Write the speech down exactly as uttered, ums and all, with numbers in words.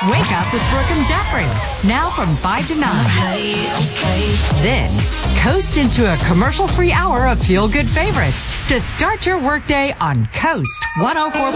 Wake Up with Brooke and Jeffrey. Now from five to nine. Okay, okay. Then, coast into a commercial-free hour of feel-good favorites to start your workday on Coast one oh four.